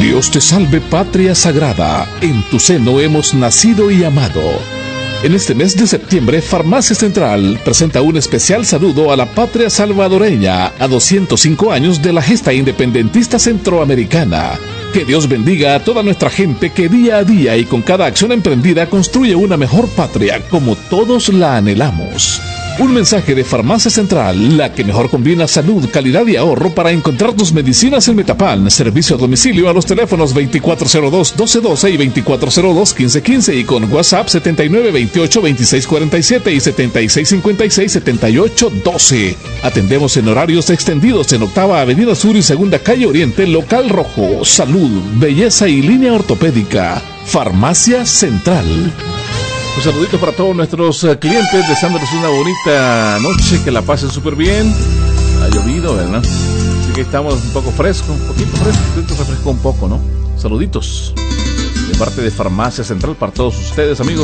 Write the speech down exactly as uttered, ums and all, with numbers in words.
Dios te salve, patria sagrada, en tu seno hemos nacido y amado. En este mes de septiembre, Farmacia Central presenta un especial saludo a la patria salvadoreña a doscientos cinco años de la gesta independentista centroamericana. Que Dios bendiga a toda nuestra gente que día a día y con cada acción emprendida construye una mejor patria como todos la anhelamos. Un mensaje de Farmacia Central, la que mejor combina salud, calidad y ahorro para encontrar tus medicinas en Metapan. Servicio a domicilio a los teléfonos veinticuatro cero dos, doce doce y veinticuatro cero dos, quince quince y con WhatsApp setenta y nueve veintiocho, veintiséis cuarenta y siete y setenta y seis cincuenta y seis, setenta y ocho doce. Atendemos en horarios extendidos en Octava Avenida Sur y Segunda Calle Oriente, Local Rojo. Salud, belleza y línea ortopédica. Farmacia Central. Un saludito para todos nuestros uh, clientes, deseándoles una bonita noche, que la pasen súper bien. Ha llovido, ¿verdad? Así que estamos un poco fresco, un poquito fresco, un poquito refresco un poco, ¿no? Saluditos de parte de Farmacia Central para todos ustedes, amigos.